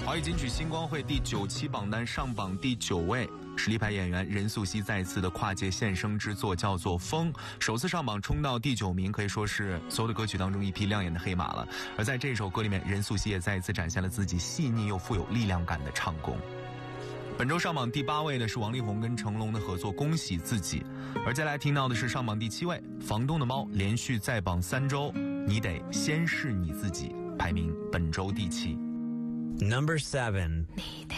华语金曲星光会第9期榜单上榜第9位，实力派演员任素汐再次的跨界现身之作叫做《风》，首次上榜冲到第9名，可以说是所有的歌曲当中一匹亮眼的黑马了。而在这首歌里面，任素汐也再一次展现了自己细腻又富有力量感的唱功。本周上榜第8位的是王力宏跟成龙的合作《恭喜自己》，而接下来听到的是上榜第7位，房东的猫连续在榜3周，你得先是你自己，排名本周第7。 Number 7.